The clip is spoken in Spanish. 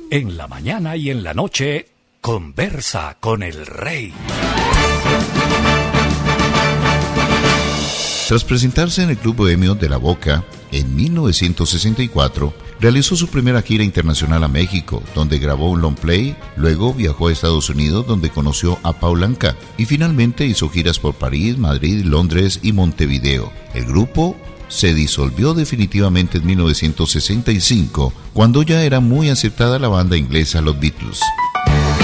En la mañana y en la noche, conversa con el rey. Tras presentarse en el Club Bohemio de La Boca en 1964, realizó su primera gira internacional a México, donde grabó un long play. Luego viajó a Estados Unidos, donde conoció a Paul Anka, y finalmente hizo giras por París, Madrid, Londres y Montevideo. El grupo se disolvió definitivamente en 1965, cuando ya era muy aceptada la banda inglesa Los Beatles.